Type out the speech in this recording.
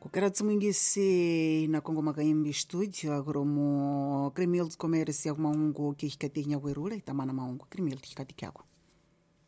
Karaha mwingisi na Kongo Makaimbi studio agromo Crimilde Comércio mahungu kihikatihnya werula itamana mahungu Crimilde hikati kyako.